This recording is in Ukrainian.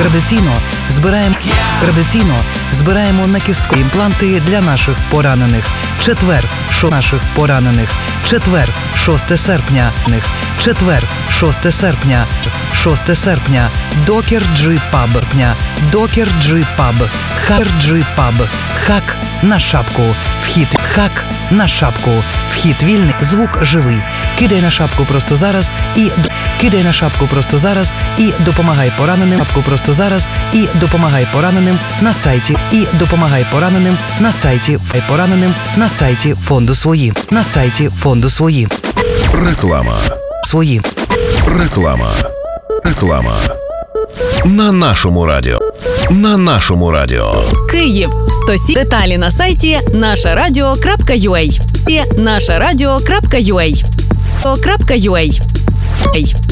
Традиційно збираємо на кісткові імпланти для наших поранених. Четвер, 6 серпня. 6 серпня. Докер Джи Паб. Хак на шапку. Вхід вільний, звук живий. Кидай на шапку просто зараз і допомагай пораненим на сайті фонду свої. Реклама. На нашому радіо. Київ. 107. Деталі на сайті нашарадіо.ua.